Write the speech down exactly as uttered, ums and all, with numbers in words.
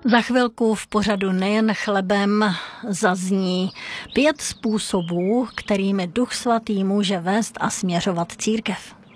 Za chvilku v pořadu Nejen chlebem zazní pět způsobů, kterými Duch Svatý může vést a směřovat církev.